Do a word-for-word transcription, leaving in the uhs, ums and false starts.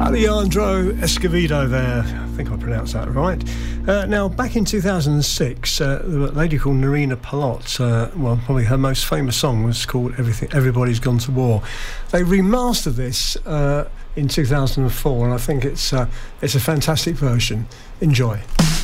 Alejandro Escovedo there, I think I pronounced that right. Uh, now, back in two thousand six, uh, a lady called Nerina Palot, uh, well, probably her most famous song was called Everything, Everybody's Gone to War. They remastered this uh, in two thousand four, and I think it's, uh, it's a fantastic version. Enjoy.